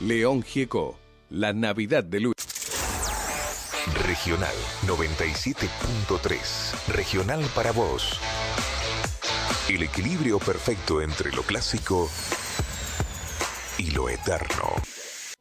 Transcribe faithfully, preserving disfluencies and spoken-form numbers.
León Gieco, la Navidad de Luis. Regional noventa y siete punto tres. Regional para vos. El equilibrio perfecto entre lo clásico y lo eterno.